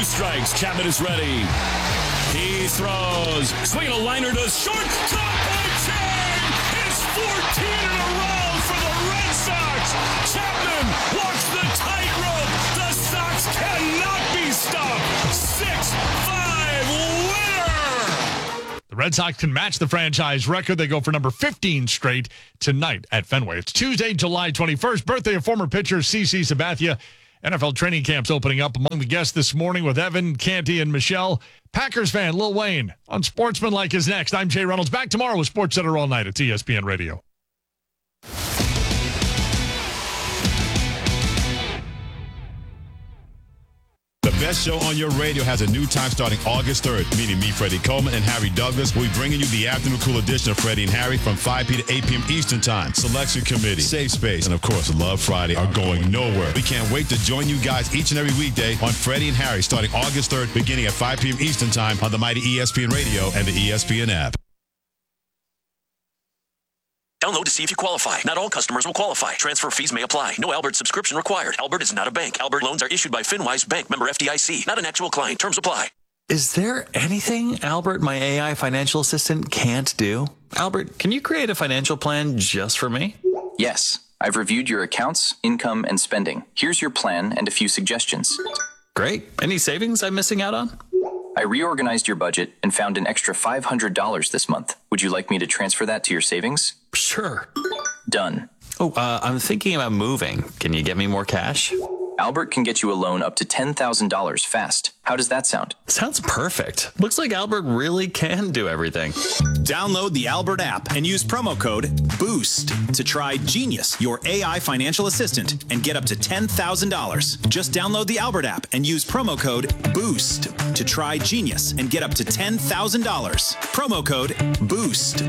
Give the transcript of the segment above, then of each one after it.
2 strikes. Chapman is ready. He throws. Swing a liner to short. Caught by Chang. His 14 in a row for the Red Sox. Chapman walks the tightrope. The Sox cannot be stopped. 6-5 winner. The Red Sox can match the franchise record. They go for number 15 straight tonight at Fenway. It's Tuesday, July 21st, birthday of former pitcher CC Sabathia. NFL training camps opening up. Among the guests this morning with Evan, Canty, and Michelle. Packers fan Lil Wayne on Sportsmanlike is next. I'm Jay Reynolds. Back tomorrow with SportsCenter All Night at ESPN Radio. The best show on your radio has a new time starting August 3rd, meaning me, Freddie Coleman, and Harry Douglas. We'll be bringing you the afternoon cool edition of Freddie and Harry from 5 p. to 8 p.m. Eastern Time. Selection Committee, Safe Space, and of course, Love Friday are going nowhere. We can't wait to join you guys each and every weekday on Freddie and Harry starting August 3rd, beginning at 5 p.m. Eastern Time on the mighty ESPN Radio and the ESPN app. Download to see if you qualify. Not all customers will qualify. Transfer fees may apply. No Albert subscription required. Albert is not a bank. Albert loans are issued by FinWise Bank, member FDIC. Not an actual client. Terms apply. Is there anything Albert, my AI financial assistant, can't do? Albert, can you create a financial plan just for me? Yes. I've reviewed your accounts, income, and spending. Here's your plan and a few suggestions. Great. Any savings I'm missing out on? I reorganized your budget and found an extra $500 this month. Would you like me to transfer that to your savings? Sure. Done. Oh, I'm thinking about moving. Can you get me more cash? Albert can get you a loan up to $10,000 fast. How does that sound? Sounds perfect. Looks like Albert really can do everything. Download the Albert app and use promo code BOOST to try Genius, your AI financial assistant, and get up to $10,000. Just download the Albert app and use promo code BOOST to try Genius and get up to $10,000. Promo code BOOST.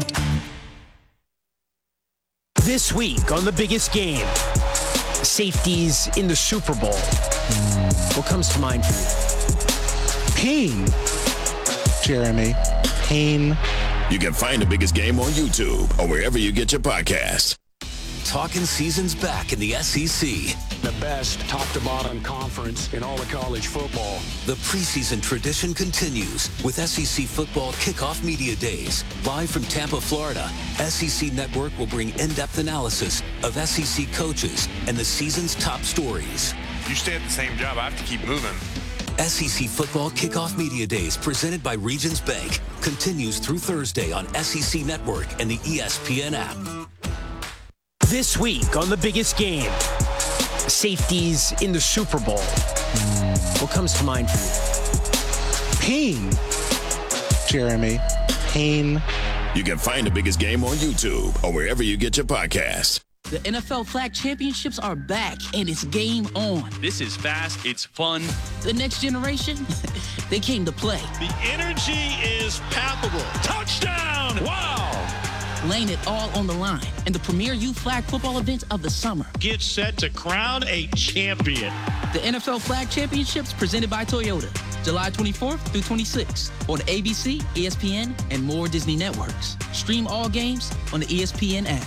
This week on The Biggest Game, safeties in the Super Bowl. What comes to mind for you? Pain, Jeremy. Pain. You can find The Biggest Game on YouTube or wherever you get your podcasts. Talking season's back in the SEC. The best top-to-bottom conference in all of college football. The preseason tradition continues with SEC Football Kickoff Media Days. Live from Tampa, Florida, SEC Network will bring in-depth analysis of SEC coaches and the season's top stories. You stay at the same job, I have to keep moving. SEC Football Kickoff Media Days, presented by Regions Bank, continues through Thursday on SEC Network and the ESPN app. This week on The Biggest Game, safeties in the Super Bowl. What comes to mind for you? Pain, Jeremy. Pain. You can find The Biggest Game on YouTube or wherever you get your podcasts. The NFL Flag Championships are back, and it's game on. This is fast. It's fun. The next generation, they came to play. The energy is palpable. Touchdown! Wow! Laying it all on the line and the premier youth flag football event of the summer. Get set to crown a champion. The NFL Flag Championships presented by Toyota, July 24th through 26th on ABC, ESPN, and more Disney networks. Stream all games on the ESPN app.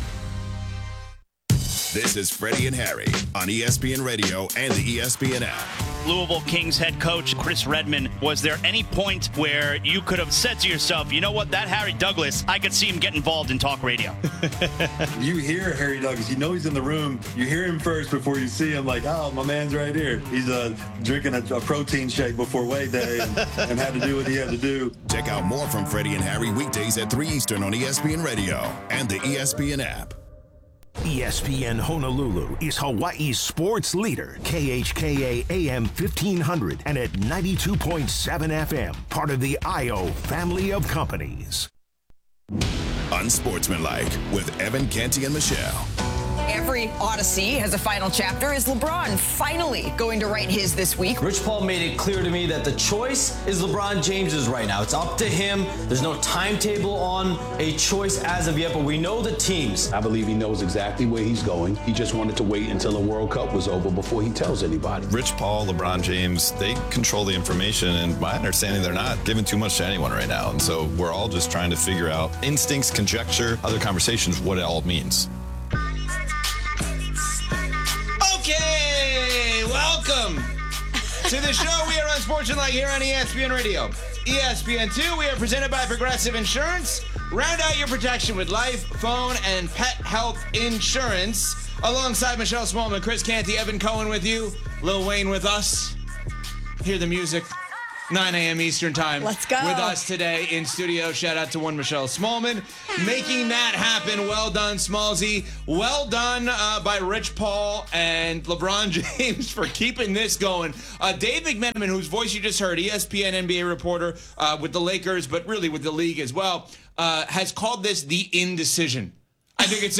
This is Freddie and Harry on ESPN Radio and the ESPN app. Louisville Kings head coach Chris Redman, was there any point where you could have said to yourself, you know what, that Harry Douglas, I could see him get involved in talk radio? You hear Harry Douglas, you know he's in the room. You hear him first before you see him, like, oh, my man's right here. He's drinking a protein shake before weigh day and had to do what he had to do. Check out more from Freddie and Harry weekdays at 3 Eastern on ESPN Radio and the ESPN app. ESPN Honolulu is Hawaii's sports leader. KHKA AM 1500 and at 92.7 FM, part of the IO family of companies. Unsportsmanlike with Evan, Canty, and Michelle. Every Odyssey has a final chapter. Is LeBron finally going to write his this week? Rich Paul made it clear to me that the choice is LeBron James's right now. It's up to him. There's no timetable on a choice as of yet, but we know the teams. I believe he knows exactly where he's going. He just wanted to wait until the World Cup was over before he tells anybody. Rich Paul, LeBron James, they control the information, and my understanding, they're not giving too much to anyone right now. And so we're all just trying to figure out instincts, conjecture, other conversations, what it all means. Okay, welcome to the show. We are Unsportsmanlike here on ESPN Radio. ESPN2, we are presented by Progressive Insurance. Round out your protection with life, phone, and pet health insurance. Alongside Michelle Smallman, Chris Canty, Evan Cohen with you. Lil Wayne with us. Hear the music. 9 a.m. Eastern Time. Let's go. With us today in studio. Shout out to one Michelle Smallman. Making that happen. Well done, Smallsy. Well done by Rich Paul and LeBron James for keeping this going. Dave McMenamin, whose voice you just heard, ESPN NBA reporter with the Lakers, but really with the league as well, has called this the indecision. I think it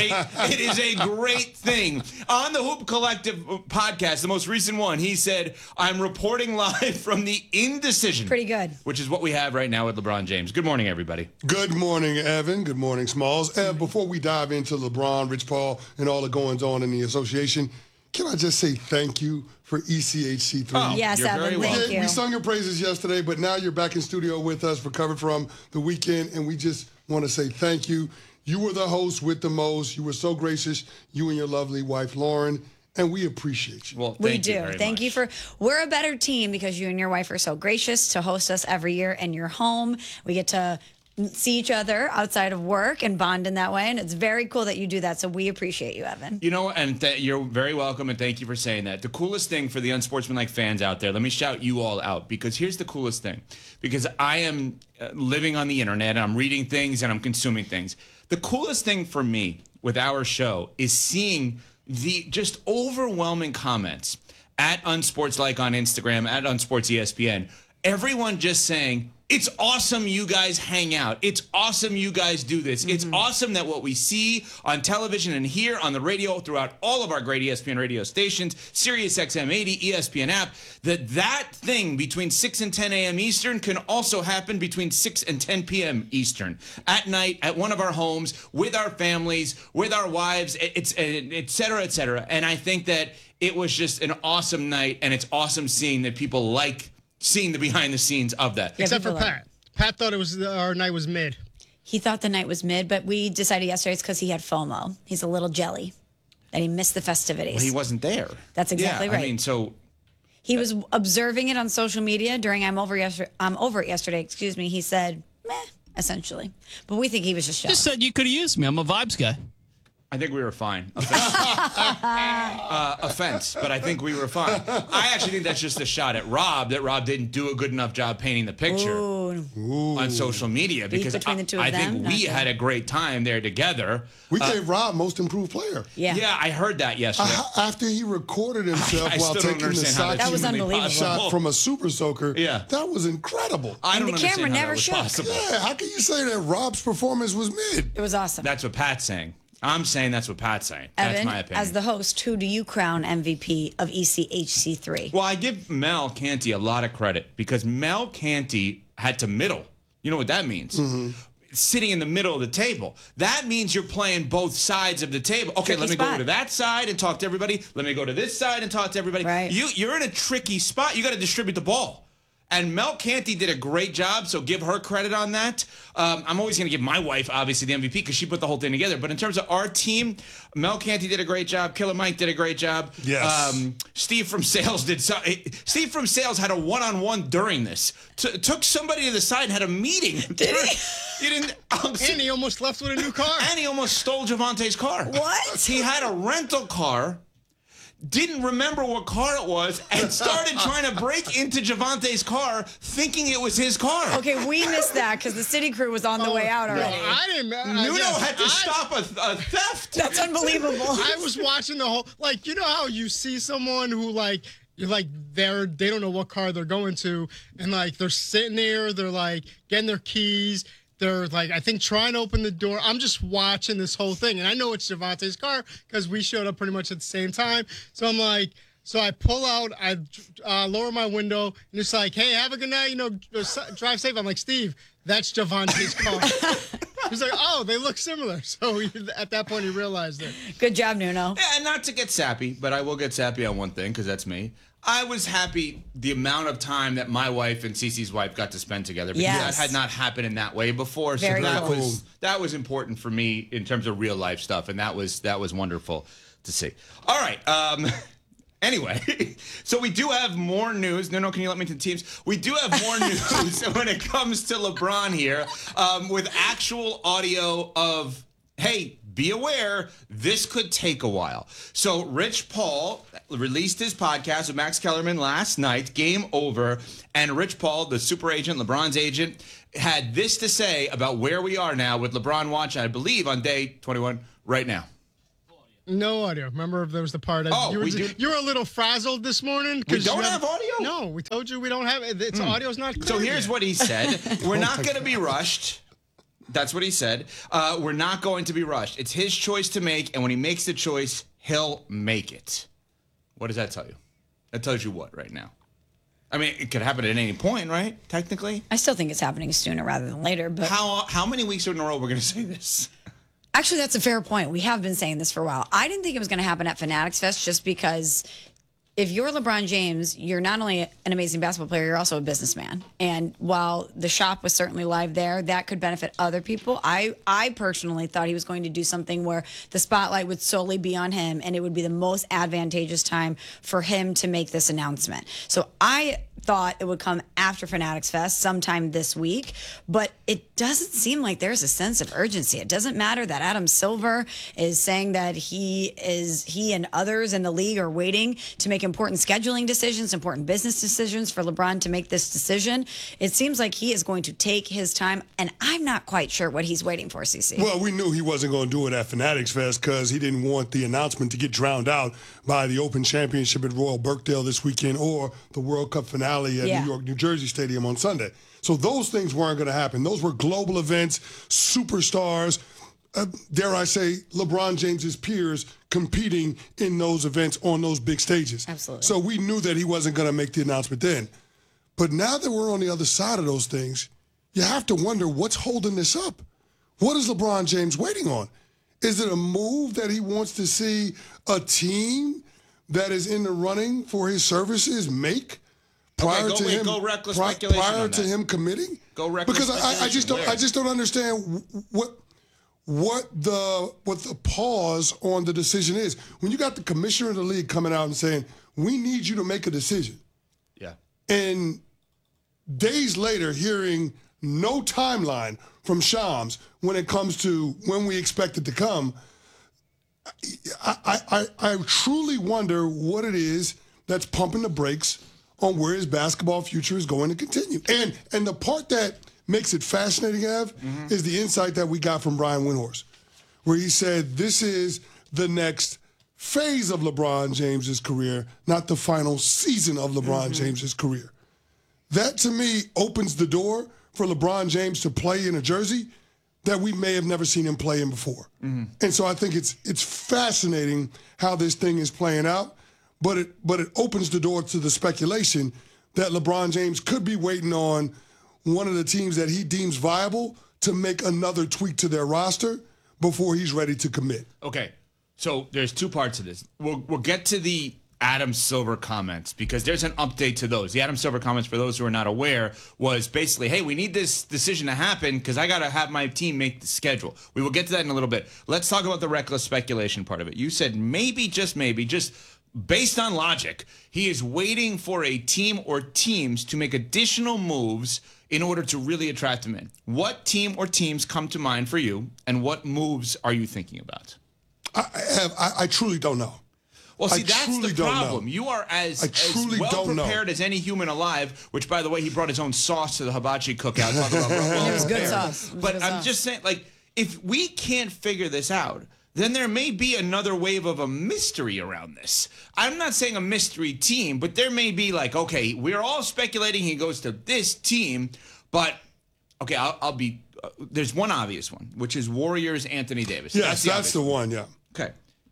is a great thing. On the Hoop Collective podcast, the most recent one, he said, I'm reporting live from the indecision. Pretty good. Which is what we have right now with LeBron James. Good morning, everybody. Good morning, Evan. Good morning, Smalls. Before we dive into LeBron, Rich Paul, and all the goings-on in the association, can I just say thank you for ECHC3? Oh, yes, Evan, thank you. We sung your praises yesterday, but now you're back in studio with us, recovered from the weekend, and we just want to say thank you. You were the host with the most. You were so gracious, you and your lovely wife, Lauren, and we appreciate you. Well, we do. Thank you for, we're a better team because you and your wife are so gracious to host us every year in your home. We get to see each other outside of work and bond in that way, and it's very cool that you do that, so we appreciate you, Evan. You know, and you're very welcome, and thank you for saying that. The coolest thing for the Unsportsmanlike fans out there, let me shout you all out, because here's the coolest thing. Because I am living on the internet, and I'm reading things, and I'm consuming things. The coolest thing for me with our show is seeing the just overwhelming comments at Unsportslike on Instagram, at UnsportsESPN. Everyone just saying, it's awesome you guys hang out. It's awesome you guys do this. It's awesome that what we see on television and here on the radio throughout all of our great ESPN radio stations, Sirius XM 80, ESPN app, that thing between 6 and 10 a.m. Eastern can also happen between 6 and 10 p.m. Eastern at night at one of our homes with our families, with our wives, et cetera, et cetera. And I think that it was just an awesome night, and it's awesome seeing that people like seeing the behind the scenes of that. Except for Pat. Pat thought our night was mid. He thought the night was mid, but we decided yesterday it's because he had FOMO. He's a little jelly that he missed the festivities. Well, he wasn't there. That's exactly right. I mean, so he was observing it on social media during I'm over it yesterday, excuse me. He said, meh, essentially. But we think he was just jealous. Just said you could have used me. I'm a vibes guy. I think we were fine. Offense, but I think we were fine. I actually think that's just a shot at Rob, that Rob didn't do a good enough job painting the picture on social media, because I think we had a great time there together. We gave Rob most improved player. Yeah, I heard that yesterday. After he recorded himself while taking the shot from a super soaker, that was incredible. I don't understand camera how never that was shook. possible. Yeah, how can you say that Rob's performance was mid? It was awesome. That's what Pat's saying. I'm saying that's what Pat's saying. That's Evan, my opinion. as the host, who do you crown MVP of ECHC3? Well, I give Mel Canty a lot of credit, because Mel Canty had to middle. You know what that means? Sitting in the middle of the table. That means you're playing both sides of the table. Okay, let me go to that side and talk to everybody. Let me go to this side and talk to everybody. Right. You're in a tricky spot. You got to distribute the ball. And Mel Canty did a great job, so give her credit on that. I'm always going to give my wife, obviously, the MVP because she put the whole thing together. But in terms of our team, Mel Canty did a great job. Killer Mike did a great job. Yes. Steve from Sales did so. Steve from Sales had a one-on-one during this. Took somebody to the side and had a meeting. Did he? You didn't. And he almost left with a new car. And he almost stole Javante's car. What? He had a rental car. Didn't remember what car it was, and started trying to break into Javante's car, thinking it was his car. Okay, we missed that because the city crew was on the way out already. No, I didn't. Nuno had to stop a theft. That's unbelievable. I was watching the whole, you know how you see someone who they don't know what car they're going to, and they're sitting there, they're getting their keys. They're I think trying to open the door. I'm just watching this whole thing, and I know it's Javante's car because we showed up pretty much at the same time. So I'm so I pull out, I lower my window, and it's hey, have a good night, drive safe. I'm Steve, that's Javante's car. He's oh, they look similar. So at that point, he realized it. Good job, Nuno. Yeah, and not to get sappy, but I will get sappy on one thing because that's me. I was happy the amount of time that my wife and Cece's wife got to spend together, because that had not happened in that way before. Very so that was important for me in terms of real life stuff, and that was wonderful to see. All right, Anyway, so we do have more news. No, can you let me to the teams? We do have more news when it comes to LeBron here with actual audio of, hey, be aware, this could take a while. So Rich Paul released his podcast with Max Kellerman last night, Game Over, and Rich Paul, the super agent, LeBron's agent, had this to say about where we are now with LeBron watching, I believe, on day 21 right now. No audio. Remember, there was the part. You were a little frazzled this morning. We don't have audio? No, we told you we don't have it. It's audio's not clear. So here's what he said. We're not going to be rushed. That's what he said. We're not going to be rushed. It's his choice to make, and when he makes the choice, he'll make it. What does that tell you? That tells you what right now? I mean, it could happen at any point, right? Technically. I still think it's happening sooner rather than later. But how many weeks in a row we're going to say this? Actually, that's a fair point. We have been saying this for a while. I didn't think it was going to happen at Fanatics Fest just because if you're LeBron James, you're not only an amazing basketball player, you're also a businessman. And while the shop was certainly live there, that could benefit other people. I personally thought he was going to do something where the spotlight would solely be on him and it would be the most advantageous time for him to make this announcement. So I thought it would come after Fanatics Fest sometime this week, but it doesn't seem like there's a sense of urgency. It doesn't matter that Adam Silver is saying that he and others in the league are waiting to make important scheduling decisions, important business decisions for LeBron to make this decision. It seems like he is going to take his time, and I'm not quite sure what he's waiting for, CC. Well, we knew he wasn't going to do it at Fanatics Fest because he didn't want the announcement to get drowned out by the Open Championship at Royal Birkdale this weekend or the World Cup finale at New York, New Jersey Stadium on Sunday. So those things weren't going to happen. Those were global events, superstars, dare I say, LeBron James's peers competing in those events on those big stages. Absolutely. So we knew that he wasn't going to make the announcement then. But now that we're on the other side of those things, you have to wonder what's holding this up. What is LeBron James waiting on? Is it a move that he wants to see a team that is in the running for his services make prior to him? Go reckless speculation prior on to that. him committing? Go reckless because I just don't understand what the pause on the decision is. When you got the commissioner of the league coming out and saying, we need you to make a decision. Yeah. And days later hearing no timeline from Shams when it comes to when we expect it to come, I truly wonder what it is that's pumping the brakes on where his basketball future is going to continue. And the part that makes it fascinating, Ev, is the insight that we got from Brian Windhorst, where he said this is the next phase of LeBron James's career, not the final season of LeBron James's career. That, to me, opens the door for LeBron James to play in a jersey that we may have never seen him play in before. And so I think it's fascinating how this thing is playing out, but it opens the door to the speculation that LeBron James could be waiting on one of the teams that he deems viable to make another tweak to their roster before he's ready to commit. Okay, so there's two parts of this. We'll get to the Adam Silver comments because there's an update to those. The Adam Silver comments, for those who are not aware, was basically, hey, we need this decision to happen because I got to have my team make the schedule. We will get to that in a little bit. Let's talk about the reckless speculation part of it. You said maybe, just based on logic, he is waiting for a team or teams to make additional moves in order to really attract him in. What team or teams come to mind for you, and what moves are you thinking about? I truly don't know. Well, see, that's the problem. You are as well prepared as any human alive, which, by the way, he brought his own sauce to the hibachi cookout. Talk about it was good sauce. But I'm just saying, like, if we can't figure this out, then there may be another wave of a mystery around this. I'm not saying a mystery team, but there may be like, okay, we're all speculating he goes to this team, but, okay, I'll be, there's one obvious one, which is Warriors Anthony Davis. Yes, that's the one, yeah. Okay.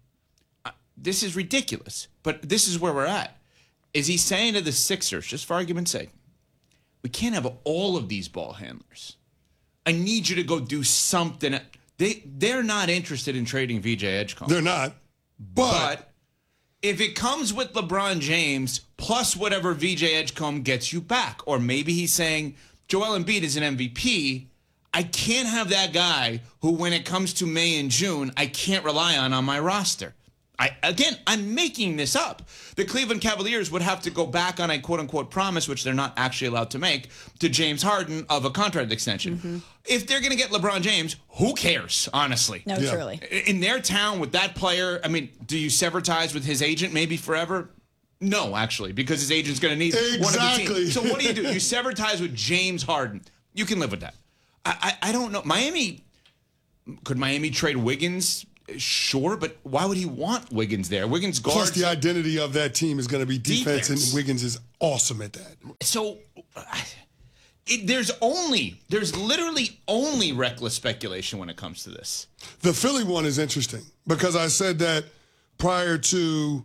This is ridiculous, but this is where we're at. Is he saying to the Sixers, just for argument's sake, we can't have all of these ball handlers. I need you to go do something. They're not interested in trading VJ Edgecombe. They're not. But if it comes with LeBron James plus whatever VJ Edgecombe gets you back, or maybe he's saying Joel Embiid is an MVP, I can't have that guy who, when it comes to May and June, I can't rely on my roster. I'm making this up. The Cleveland Cavaliers would have to go back on a quote-unquote promise, which they're not actually allowed to make, to James Harden of a contract extension. Mm-hmm. If they're going to get LeBron James, who cares, honestly? No, truly. In their town with that player, I mean, do you sever ties with his agent maybe forever? No, actually, because his agent's going to need one of the teams. So what do? You sever ties with James Harden. You can live with that. I don't know. Could Miami trade Wiggins? Sure, but why would he want Wiggins there? Wiggins guards. Plus, the identity of that team is going to be defense, and Wiggins is awesome at that. So there's literally only reckless speculation when it comes to this. The Philly one is interesting because I said that prior to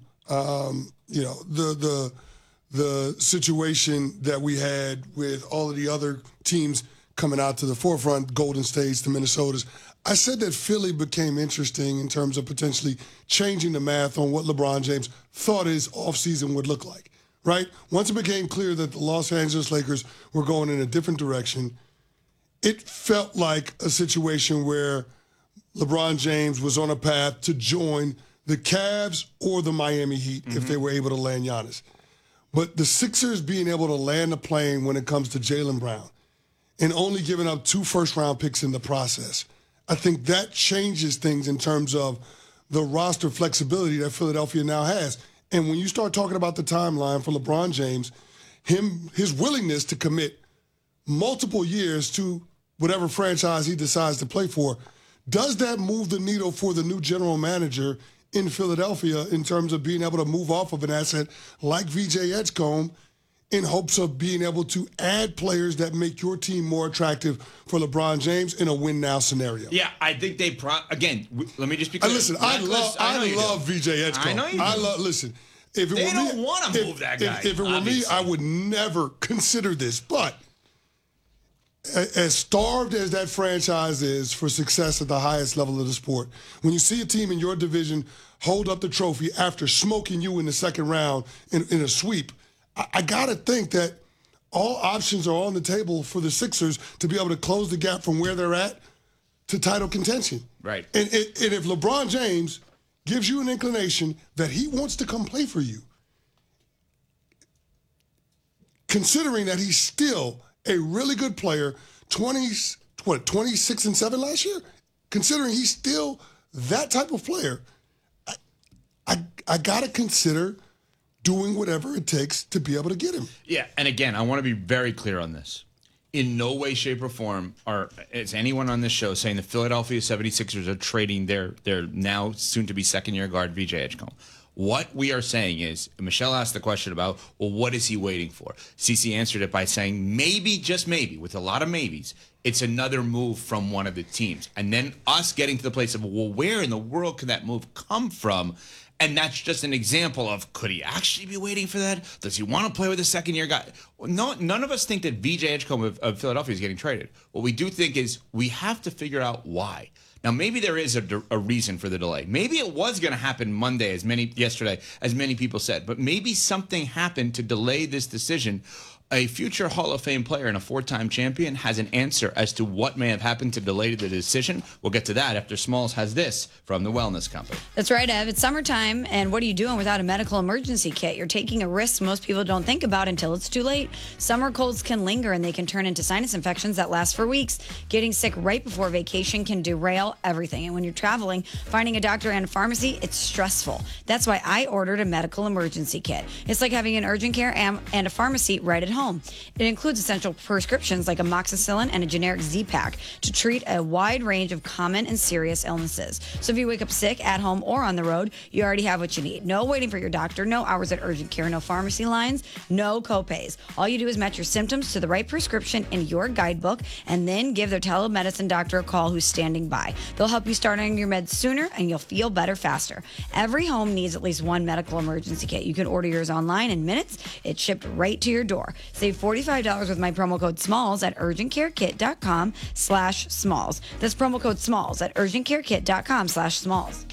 the situation that we had with all of the other teams coming out to the forefront, Golden States, the Minnesotas. I said that Philly became interesting in terms of potentially changing the math on what LeBron James thought his offseason would look like, right? Once it became clear that the Los Angeles Lakers were going in a different direction, it felt like a situation where LeBron James was on a path to join the Cavs or the Miami Heat if they were able to land Giannis. But the Sixers being able to land a plane when it comes to Jaylen Brown and only giving up 2 first-round picks in the process, I think that changes things in terms of the roster flexibility that Philadelphia now has. And when you start talking about the timeline for LeBron James, his willingness to commit multiple years to whatever franchise he decides to play for, does that move the needle for the new general manager in Philadelphia in terms of being able to move off of an asset like VJ Edgecombe in hopes of being able to add players that make your team more attractive for LeBron James in a win-now scenario? Yeah, I think they again, let me just be clear. Listen, I love VJ Edgecombe. I know you do. Listen, if it they were don't me, want to move that guy. If it were me, I would never consider this. But as starved as that franchise is for success at the highest level of the sport, when you see a team in your division hold up the trophy after smoking you in the second round in a sweep, I got to think that all options are on the table for the Sixers to be able to close the gap from where they're at to title contention. Right. And if LeBron James gives you an inclination that he wants to come play for you, considering that he's still a really good player, 26-7 last year, considering he's still that type of player, I got to consider doing whatever it takes to be able to get him. Yeah, and again, I want to be very clear on this. In no way, shape, or form is anyone on this show saying the Philadelphia 76ers are trading their now soon-to-be second-year guard, VJ Edgecombe. What we are saying is, Michelle asked the question about, well, what is he waiting for? CeCe answered it by saying maybe, just maybe, with a lot of maybes, it's another move from one of the teams. And then us getting to the place of, well, where in the world could that move come from? And that's just an example of, could he actually be waiting for that? Does he want to play with a second-year guy? No, none of us think that VJ Edgecombe of Philadelphia is getting traded. What we do think is we have to figure out why. Now, maybe there is a reason for the delay. Maybe it was going to happen Monday, yesterday, as many people said. But maybe something happened to delay this decision. A future Hall of Fame player and a 4-time champion has an answer as to what may have happened to delay the decision. We'll get to that after Smalls has this from the Wellness Company. That's right, Ev. It's summertime, and what are you doing without a medical emergency kit? You're taking a risk most people don't think about until it's too late. Summer colds can linger, and they can turn into sinus infections that last for weeks. Getting sick right before vacation can derail everything. And when you're traveling, finding a doctor and a pharmacy, it's stressful. That's why I ordered a medical emergency kit. It's like having an urgent care and a pharmacy right at home. It includes essential prescriptions like amoxicillin and a generic Z-Pack to treat a wide range of common and serious illnesses. So if you wake up sick at home or on the road, you already have what you need. No waiting for your doctor, no hours at urgent care, no pharmacy lines, no copays. All you do is match your symptoms to the right prescription in your guidebook and then give their telemedicine doctor a call who's standing by. They'll help you start on your meds sooner and you'll feel better faster. Every home needs at least one medical emergency kit. You can order yours online in minutes. It's shipped right to your door. Save $45 with my promo code SMALLS at urgentcarekit.com/smalls. That's promo code SMALLS at urgentcarekit.com/smalls.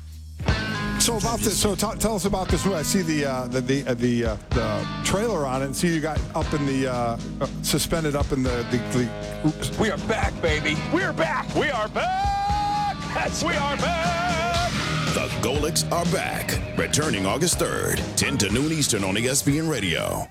So about this, tell us about this movie. I see the trailer on it, and see you got up in the suspended up in the. We are back, baby. We are back. We are back. Yes, we are back. The Golics are back, returning August 3rd, 10 to noon Eastern on ESPN Radio.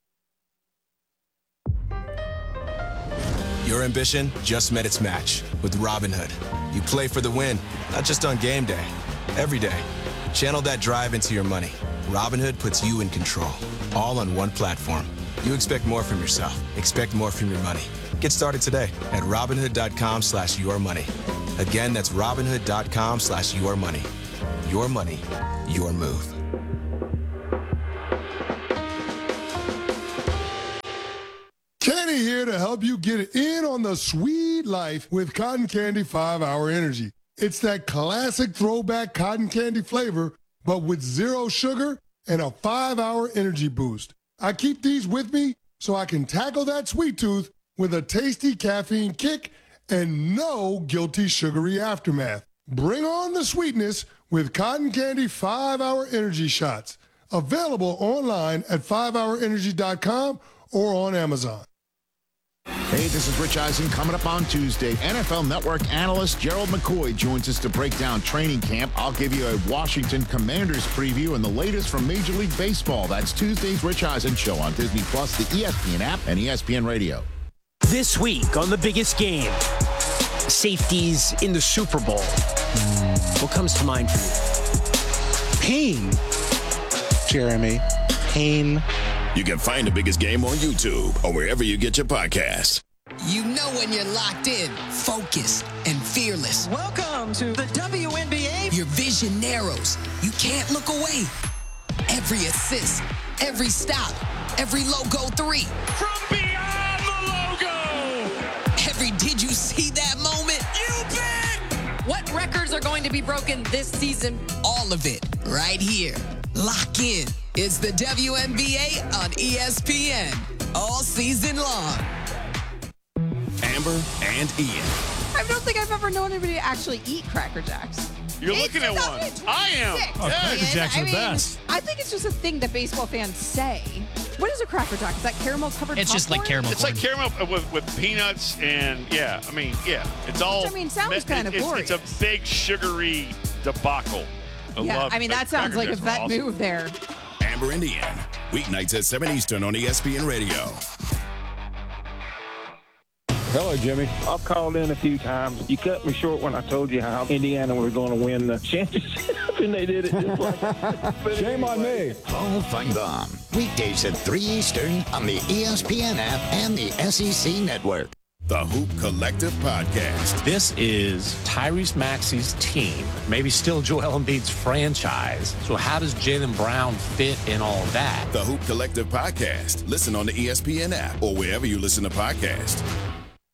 Your ambition just met its match with Robinhood. You play for the win, not just on game day, every day. Channel that drive into your money. Robinhood puts you in control, all on one platform. You expect more from yourself. Expect more from your money. Get started today at Robinhood.com/yourmoney. Again, that's Robinhood.com/yourmoney. Your money, your move. Kenny here to help you get in on the sweet life with Cotton Candy 5-Hour Energy. It's that classic throwback cotton candy flavor, but with 0 sugar and a 5-hour energy boost. I keep these with me so I can tackle that sweet tooth with a tasty caffeine kick and no guilty sugary aftermath. Bring on the sweetness with Cotton Candy 5-Hour Energy Shots. Available online at 5hourenergy.com or on Amazon. Hey, this is Rich Eisen. Coming up on Tuesday, NFL Network analyst Gerald McCoy joins us to break down training camp. I'll give you a Washington Commanders preview and the latest from Major League Baseball. That's Tuesday's Rich Eisen Show on Disney+, the ESPN app, and ESPN Radio. This week on The Biggest Game, safeties in the Super Bowl. What comes to mind for you? Pain. Jeremy. Pain. You can find The Biggest Game on YouTube or wherever you get your podcasts. You know when you're locked in, focused, and fearless. Welcome to the WNBA. Your vision narrows. You can't look away. Every assist, every stop, every logo 3. From beyond the logo. Every did you see that moment? You bet. What records are going to be broken this season? All of it right here. Lock in. It's the WNBA on ESPN all season long. Amber and Ian. I don't think I've ever known anybody to actually eat Cracker Jacks. You're looking at one. I am. Oh, Cracker Jacks are the best. I think it's just a thing that baseball fans say. What is a Cracker Jack? Is that caramel covered? It's just like caramel. It's like caramel with peanuts and it's all. Which, sounds kind of boring. It's a big sugary debacle. That sounds like a vet move there. Amber and Ian, weeknights at 7 Eastern on ESPN Radio. Hello, Jimmy. I've called in a few times. You cut me short when I told you how Indiana was going to win the championship, and they did it just like that. Shame on me. Paul Feinbaum, weekdays at 3 Eastern on the ESPN app and the SEC Network. The Hoop Collective Podcast. This is Tyrese Maxey's team, maybe still Joel Embiid's franchise. So how does Jaylen Brown fit in all that? The Hoop Collective Podcast. Listen on the ESPN app or wherever you listen to podcasts.